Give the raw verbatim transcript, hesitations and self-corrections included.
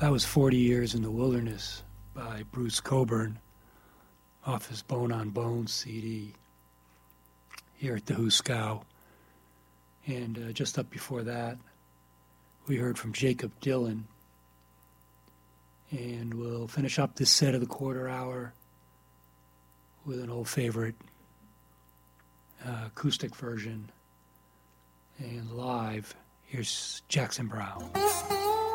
That was forty Years in the Wilderness by Bruce Cockburn off his Bone on Bone C D here at the Huskow. And uh, just up before that, we heard from Jacob Dylan. And we'll finish up this set of the quarter hour with an old favorite uh, acoustic version and live. Here's Jackson Browne.